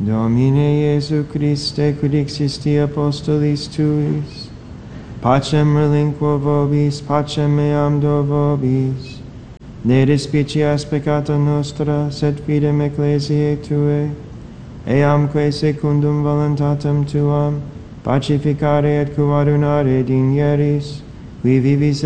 Domine Iesu Christe, quid existi apostolis tuis, pacem relinquo vobis, pacem meam do vobis. Ne despicias peccata nostra, sed fidem ecclesiae Tuae, eamque secundum voluntatem Tuam, pacificare et coadunare digneris, qui vivis